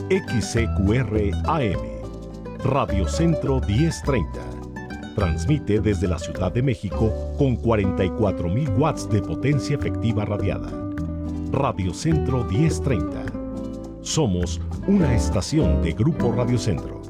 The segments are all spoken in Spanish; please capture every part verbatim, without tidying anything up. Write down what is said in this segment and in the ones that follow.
X C Q R A M, Radio Centro diez treinta. Transmite desde la Ciudad de México con cuarenta y cuatro mil watts de potencia efectiva radiada. Radio Centro diez treinta. Somos una estación de Grupo Radio Centro.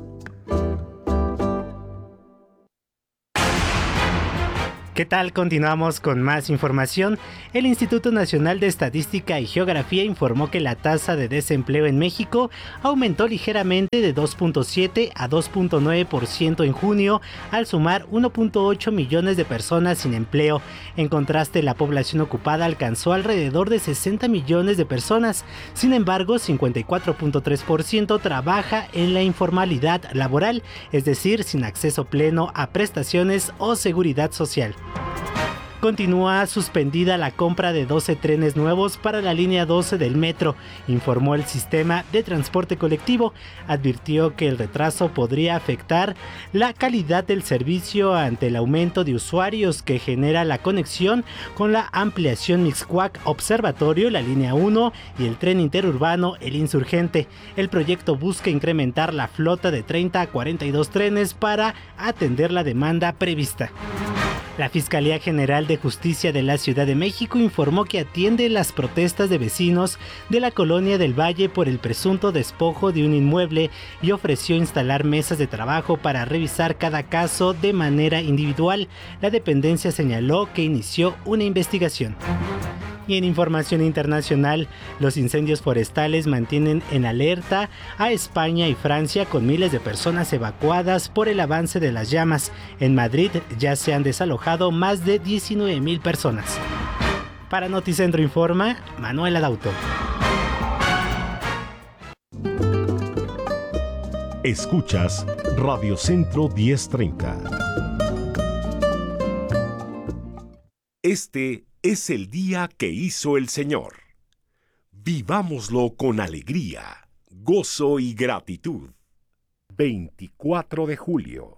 ¿Qué tal? Continuamos con más información. El Instituto Nacional de Estadística y Geografía informó que la tasa de desempleo en México aumentó ligeramente de dos punto siete a dos punto nueve por ciento en junio, al sumar uno punto ocho millones de personas sin empleo. En contraste, la población ocupada alcanzó alrededor de sesenta millones de personas. Sin embargo, cincuenta y cuatro punto tres por ciento trabaja en la informalidad laboral, es decir, sin acceso pleno a prestaciones o seguridad social. Continúa suspendida la compra de doce trenes nuevos para la línea doce del metro, informó el sistema de transporte colectivo. Advirtió que el retraso podría afectar la calidad del servicio ante el aumento de usuarios que genera la conexión con la ampliación Mixcoac Observatorio, la línea uno, y el tren interurbano El Insurgente. El proyecto busca incrementar la flota de treinta a cuarenta y dos trenes para atender la demanda prevista. La Fiscalía General de Justicia de la Ciudad de México informó que atiende las protestas de vecinos de la Colonia del Valle por el presunto despojo de un inmueble y ofreció instalar mesas de trabajo para revisar cada caso de manera individual. La dependencia señaló que inició una investigación. Y en información internacional, los incendios forestales mantienen en alerta a España y Francia, con miles de personas evacuadas por el avance de las llamas. En Madrid ya se han desalojado más de diecinueve mil personas. Para Noticentro Informa, Manuel Adauto. Escuchas Radio Centro diez treinta. Este es el día que hizo el Señor. Vivámoslo con alegría, gozo y gratitud. veinticuatro de julio.